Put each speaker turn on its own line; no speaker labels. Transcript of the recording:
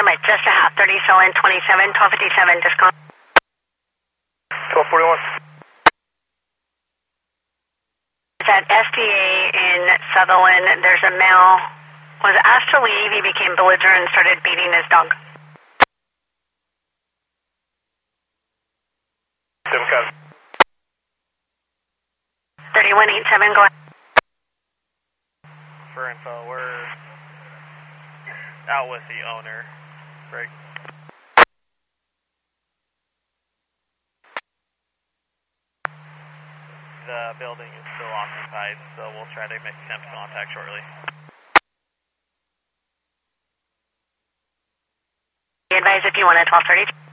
by just a half, 30 still in 27, 1257, discount.
1241.
It's at SDA in Sutherland. There's a male, was asked to leave. He became belligerent and started beating his dog. 3187, go ahead.
For info, we're out with the owner. Break. The building is still occupied, so we'll try to make attempt contact shortly.
Advise if you want at 1230.